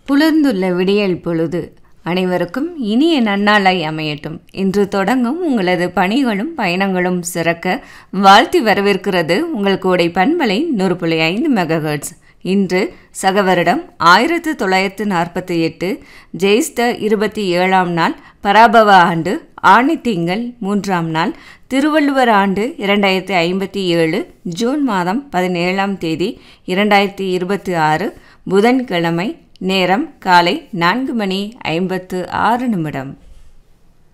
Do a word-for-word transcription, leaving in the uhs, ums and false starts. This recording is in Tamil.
புலர்ந்துள்ள விடியல் பொழுது அனைவருக்கும் இனிய நன்னாளாய் அமையட்டும். இன்று தொடங்கும் உங்களது பணிகளும் பயணங்களும் சிறக்க வாழ்த்தி வரவேற்கிறது உங்கள் கோடை பண்பலை நூறு புள்ளி ஐந்து மெகாஹெர்ட்ஸ். இன்று சகவருடம் ஆயிரத்து தொள்ளாயிரத்து நாற்பத்தி எட்டு ஜெயிஸ்த இருபத்தி ஏழாம் நாள், பராபவ ஆண்டு ஆணி திங்கள் மூன்றாம் நாள், திருவள்ளுவர் ஆண்டு இரண்டாயிரத்தி ஐம்பத்தி ஏழு ஜூன் மாதம் பதினேழாம் தேதி இரண்டாயிரத்தி இருபத்தி ஆறு புதன்கிழமை. நேரம் காலை நான்கு மணி ஐம்பத்து ஆறு நிமிடம்.